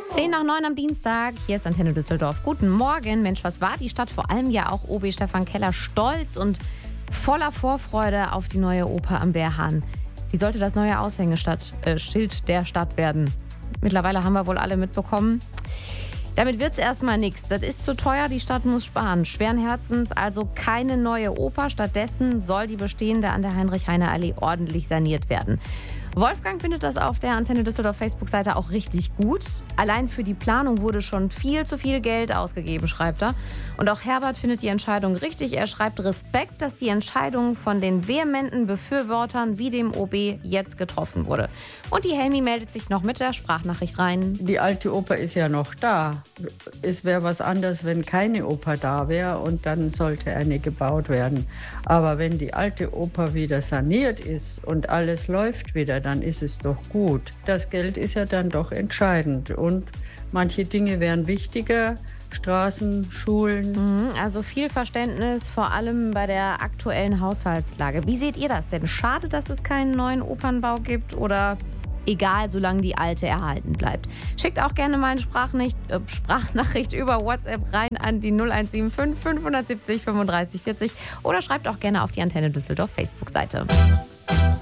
10:09 am Dienstag, hier ist Antenne Düsseldorf. Guten Morgen. Mensch, was war die Stadt, vor allem ja auch OB Stefan Keller, stolz und voller Vorfreude auf die neue Oper am Wehrhahn. Wie sollte das neue Aushängeschild der Stadt werden? Mittlerweile haben wir wohl alle mitbekommen. Damit wird es erstmal nichts. Das ist zu teuer, die Stadt muss sparen. Schweren Herzens also keine neue Oper. Stattdessen soll die bestehende an der Heinrich-Heine-Allee ordentlich saniert werden. Wolfgang findet das auf der Antenne Düsseldorf Facebook-Seite auch richtig gut. Allein für die Planung wurde schon viel zu viel Geld ausgegeben, schreibt er. Und auch Herbert findet die Entscheidung richtig. Er schreibt Respekt, dass die Entscheidung von den vehementen Befürwortern wie dem OB jetzt getroffen wurde. Und die Helmi meldet sich noch mit der Sprachnachricht rein. Die alte Oper ist ja noch da. Es wäre was anderes, wenn keine Oper da wäre und dann sollte eine gebaut werden. Aber wenn die alte Oper wieder saniert ist und alles läuft wieder, dann ist es doch gut. Das Geld ist ja dann doch entscheidend und manche Dinge wären wichtiger. Straßen, Schulen. Also viel Verständnis, vor allem bei der aktuellen Haushaltslage. Wie seht ihr das denn? Schade, dass es keinen neuen Opernbau gibt oder egal, solange die alte erhalten bleibt? Schickt auch gerne mal eine Sprachnachricht über WhatsApp rein an die 0175 570 35 40 oder schreibt auch gerne auf die Antenne Düsseldorf Facebook-Seite.